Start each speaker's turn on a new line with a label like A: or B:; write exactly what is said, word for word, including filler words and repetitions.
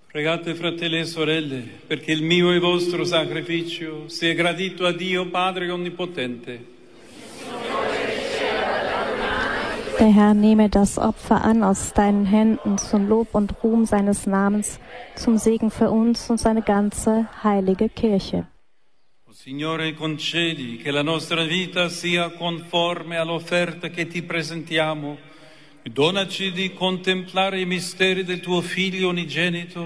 A: Pregate, fratelli e sorelle, perché il mio e vostro sacrificio sia gradito a Dio Padre Onnipotente.
B: Der Herr nehme das Opfer an aus deinen Händen zum Lob und Ruhm seines Namens, zum Segen für uns und seine ganze heilige Kirche.
A: O Signore, concedi che la nostra vita sia conforme all'offerta che ti presentiamo e donaci di contemplare i misteri del tuo Figlio unigenito